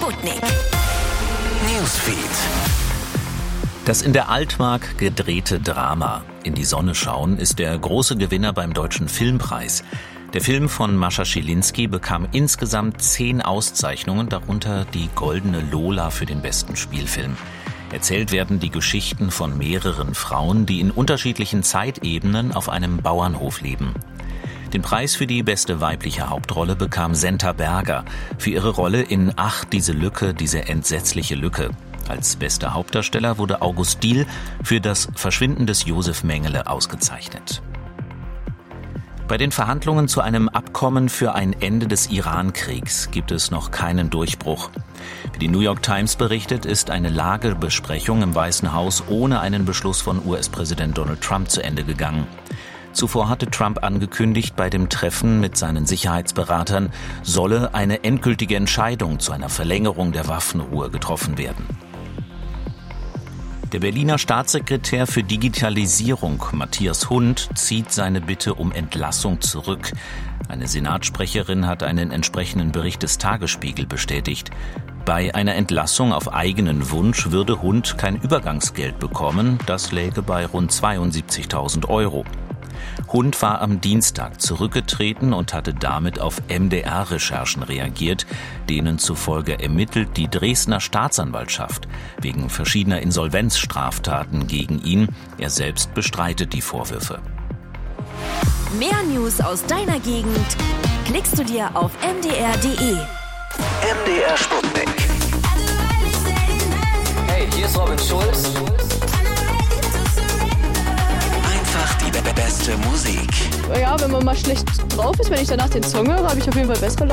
Sputnik Newsfeed. Das in der Altmark gedrehte Drama In die Sonne schauen ist der große Gewinner beim Deutschen Filmpreis. Der Film von Mascha Schilinski bekam insgesamt 10 Auszeichnungen, darunter die Goldene Lola für den besten Spielfilm. Erzählt werden die Geschichten von mehreren Frauen, die in unterschiedlichen Zeitebenen auf einem Bauernhof leben. Den Preis für die beste weibliche Hauptrolle bekam Senta Berger für ihre Rolle in Ach, diese Lücke, diese entsetzliche Lücke. Als bester Hauptdarsteller wurde August Diehl für das Verschwinden des Josef Mengele ausgezeichnet. Bei den Verhandlungen zu einem Abkommen für ein Ende des Iran-Kriegs gibt es noch keinen Durchbruch. Wie die New York Times berichtet, ist eine Lagebesprechung im Weißen Haus ohne einen Beschluss von US-Präsident Donald Trump zu Ende gegangen. Zuvor hatte Trump angekündigt, bei dem Treffen mit seinen Sicherheitsberatern solle eine endgültige Entscheidung zu einer Verlängerung der Waffenruhe getroffen werden. Der Berliner Staatssekretär für Digitalisierung, Matthias Hund, zieht seine Bitte um Entlassung zurück. Eine Senatssprecherin hat einen entsprechenden Bericht des Tagesspiegel bestätigt. Bei einer Entlassung auf eigenen Wunsch würde Hund kein Übergangsgeld bekommen. Das läge bei rund 72.000 €. Hund war am Dienstag zurückgetreten und hatte damit auf MDR-Recherchen reagiert, denen zufolge ermittelt die Dresdner Staatsanwaltschaft wegen verschiedener Insolvenzstraftaten gegen ihn. Er selbst bestreitet die Vorwürfe. Mehr News aus deiner Gegend klickst du dir auf mdr.de. MDR Sputnik. Hey, hier ist Robin Schulz. Einfach die beste Musik. Ja, wenn man mal schlecht drauf ist, wenn ich danach den Song höre, habe ich auf jeden Fall bessere